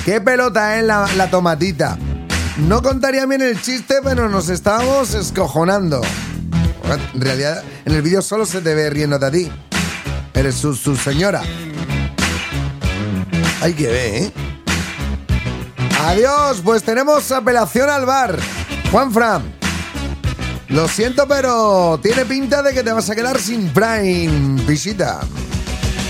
Qué pelota, la tomatita. No contaría bien el chiste, pero nos estábamos escojonando. En realidad, en el vídeo solo se te ve riéndote a ti. Eres su señora. Hay que ver, ¿eh? Adiós, pues tenemos apelación al bar. Juanfran, lo siento, pero tiene pinta de que te vas a quedar sin Prime, visita.